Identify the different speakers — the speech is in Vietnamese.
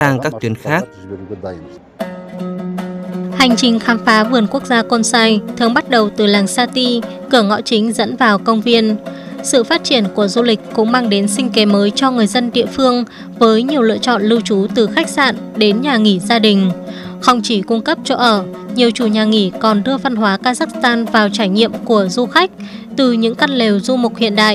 Speaker 1: sang các tuyến khác.
Speaker 2: Hành trình khám phá vườn quốc gia Konsai thường bắt đầu từ làng Sati, cửa ngõ chính dẫn vào công viên. Sự phát triển của du lịch cũng mang đến sinh kế mới cho người dân địa phương với nhiều lựa chọn lưu trú từ khách sạn đến nhà nghỉ gia đình. Không chỉ cung cấp chỗ ở, nhiều chủ nhà nghỉ còn đưa văn hóa Kazakhstan vào trải nghiệm của du khách, từ những căn lều du mục hiện đại